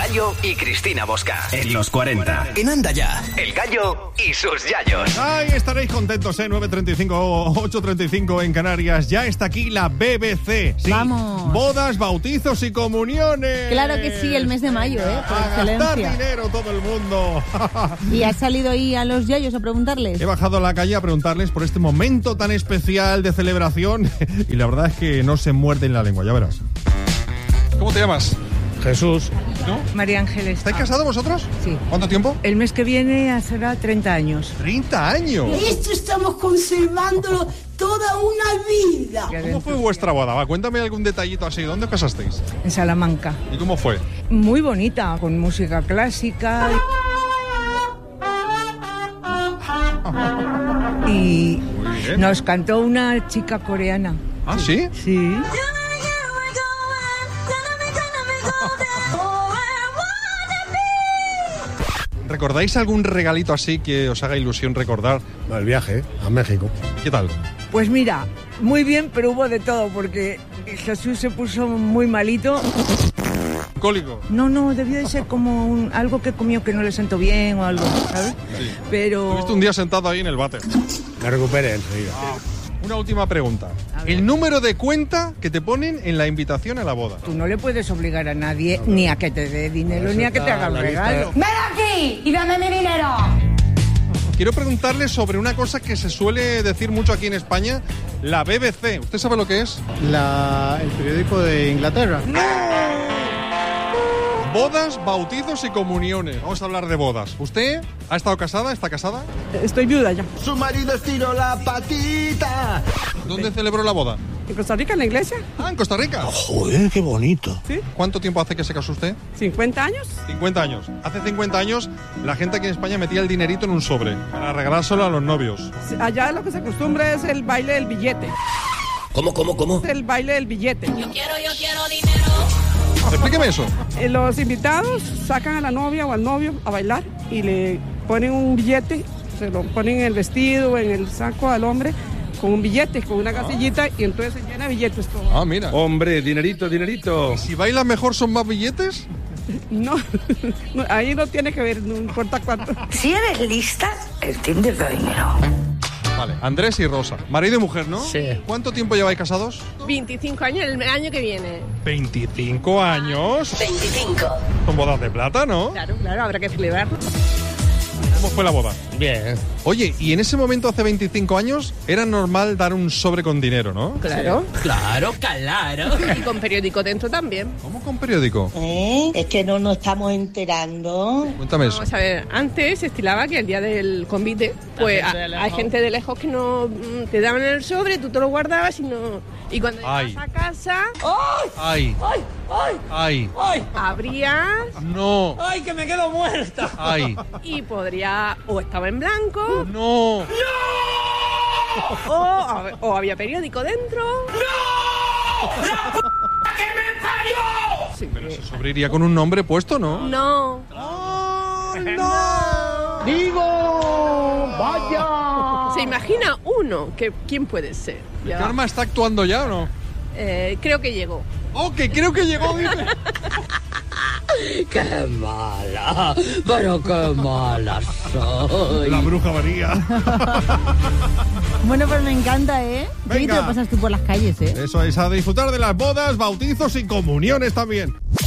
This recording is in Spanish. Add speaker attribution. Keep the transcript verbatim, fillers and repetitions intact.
Speaker 1: Gallo y Cristina Bosca. En los cuarenta. En Anda Ya. El Gallo y sus yayos.
Speaker 2: Ay, estaréis contentos, ¿eh? nueve treinta y cinco, ocho treinta y cinco en Canarias. Ya está aquí la B B C. Sí.
Speaker 3: Vamos.
Speaker 2: Bodas, bautizos y comuniones.
Speaker 3: Claro que sí, el mes de mayo, ¿eh? Por
Speaker 2: a
Speaker 3: excelencia.
Speaker 2: gastar dinero todo el mundo.
Speaker 3: ¿Y has salido ahí a los yayos a preguntarles?
Speaker 2: He bajado a la calle a preguntarles por este momento tan especial de celebración y la verdad es que no se muerden la lengua, ya verás. ¿Cómo te llamas?
Speaker 4: Jesús.
Speaker 2: ¿No?
Speaker 5: María Ángeles.
Speaker 2: ¿Estáis casados vosotros?
Speaker 5: Sí.
Speaker 2: ¿Cuánto tiempo?
Speaker 5: El mes que viene será treinta años.
Speaker 2: ¡treinta años!
Speaker 6: Esto estamos conservándolo toda una vida.
Speaker 2: ¿Cómo fue vuestra boda? Va, cuéntame algún detallito así. ¿Dónde os casasteis?
Speaker 5: En Salamanca.
Speaker 2: ¿Y cómo fue?
Speaker 5: Muy bonita, con música clásica. Y
Speaker 2: Muy bien.
Speaker 5: nos cantó una chica coreana.
Speaker 2: ¿Ah, sí?
Speaker 5: Sí.
Speaker 2: ¿Recordáis algún regalito así que os haga ilusión recordar?
Speaker 4: El viaje a México.
Speaker 2: ¿Qué tal?
Speaker 5: Pues mira, muy bien, pero hubo de todo, porque Jesús se puso muy malito.
Speaker 2: ¿Cólico?
Speaker 5: No, no, debió de ser como un- algo que comió que no le sentó bien o algo, ¿sabes?
Speaker 2: Sí.
Speaker 5: Pero...
Speaker 2: Estuviste un día sentado ahí en el váter.
Speaker 4: Me recuperé enseguida.
Speaker 2: Una última pregunta.
Speaker 5: A ver.
Speaker 2: El número de cuenta que te ponen en la invitación a la boda.
Speaker 5: Tú no le puedes obligar a nadie ni a que te dé dinero
Speaker 4: Eso
Speaker 5: ni a que te
Speaker 4: está
Speaker 5: haga un
Speaker 4: la lista.
Speaker 5: regalo.
Speaker 6: ¡Ven aquí y dame mi dinero!
Speaker 2: Quiero preguntarle sobre una cosa que se suele decir mucho aquí en España, la B B C. ¿Usted sabe lo que es?
Speaker 7: La, el periódico de Inglaterra.
Speaker 2: Bodas, bautizos y comuniones. Vamos a hablar de bodas. ¿Usted ha estado casada? ¿Está casada?
Speaker 5: Estoy viuda ya.
Speaker 8: Su marido estiró la patita.
Speaker 2: ¿Dónde celebró la boda?
Speaker 5: ¿En Costa Rica, en la iglesia?
Speaker 2: Ah, en Costa Rica.
Speaker 4: Joder, qué bonito.
Speaker 2: ¿Cuánto tiempo hace que se casó usted?
Speaker 5: ¿cincuenta años?
Speaker 2: cincuenta años. Hace cincuenta años la gente aquí en España metía el dinerito en un sobre para regalárselo a los novios.
Speaker 5: Allá lo que se acostumbra es el baile del billete.
Speaker 1: ¿Cómo, cómo, cómo?
Speaker 5: El baile del billete.
Speaker 2: Explíqueme eso.
Speaker 5: Eh, Los invitados sacan a la novia o al novio a bailar y le ponen un billete, se lo ponen en el vestido, en el saco al hombre, con un billete, con una casillita, y entonces se llena de billetes todo.
Speaker 2: Ah, mira.
Speaker 4: Hombre, dinerito, dinerito.
Speaker 2: Si bailas mejor, ¿son más billetes?
Speaker 5: No, no, ahí no tiene que ver, no importa cuánto.
Speaker 6: Si eres lista, el Tinder de dinero.
Speaker 2: Vale, Andrés y Rosa. Marido y mujer, ¿no?
Speaker 7: Sí.
Speaker 2: ¿Cuánto tiempo lleváis casados?
Speaker 9: veinticinco años el año que viene.
Speaker 2: veinticinco años.
Speaker 6: veinticinco.
Speaker 2: Con bodas de plata, ¿no?
Speaker 9: Claro, claro, habrá que celebrarlo.
Speaker 2: ¿Cómo fue la boda?
Speaker 7: Bien.
Speaker 2: Oye, y en ese momento, hace veinticinco años, era normal dar un sobre con dinero, ¿no?
Speaker 9: Claro.
Speaker 1: Claro, claro.
Speaker 9: Y con periódico dentro también.
Speaker 2: ¿Cómo con periódico?
Speaker 6: ¿Eh? Es que no nos estamos enterando.
Speaker 2: Cuéntame eso.
Speaker 9: Vamos a ver, antes se estilaba que el día del convite, pues a- hay gente de lejos que no mm, te daban el sobre, tú te lo guardabas y no... Y cuando
Speaker 2: Ay.
Speaker 9: llegas a casa,
Speaker 2: Ay. Ay.
Speaker 9: abrías
Speaker 2: No.
Speaker 1: ¡Ay, que me quedo muerta!
Speaker 2: Ay.
Speaker 9: y podría... O estaba en blanco,
Speaker 2: No.
Speaker 9: o, o había periódico dentro. Sí,
Speaker 2: Pero ese sobre iría con un nombre puesto, ¿no?
Speaker 9: no.
Speaker 7: ¡Digo! ¡Vaya!
Speaker 9: ¿Se imagina uno? Que, ¿Quién puede ser? Ya.
Speaker 2: ¿Karma está actuando ya o no?
Speaker 9: Eh, creo que llegó.
Speaker 2: Oh, que creo que llegó, dice.
Speaker 1: ¡Qué mala! ¡Pero qué mala soy!
Speaker 2: La bruja María.
Speaker 3: Bueno, pues me encanta, ¿eh? ¿Y te
Speaker 2: Venga.
Speaker 3: lo pasas tú por las calles, eh?
Speaker 2: Eso es, a disfrutar de las bodas, bautizos y comuniones también.